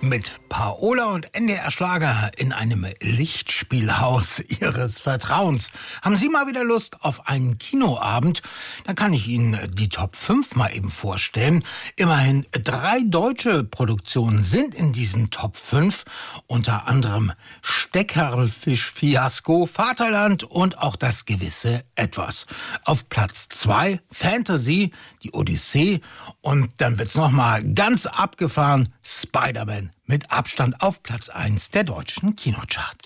Mit Paola und NDR Schlager in einem Lichtspielhaus Ihres Vertrauens. Haben Sie mal wieder Lust auf einen Kinoabend? Dann kann ich Ihnen die Top 5 mal eben vorstellen. Immerhin 3 deutsche Produktionen sind in diesen Top 5. Unter anderem Steckerlfisch-Fiasko, Vaterland und auch das gewisse Etwas. Auf Platz 2 Fantasy, die Odyssee. Und dann wird's nochmal ganz abgefahren, Spider-Man mit Abstand auf Platz 1 der deutschen Kinocharts.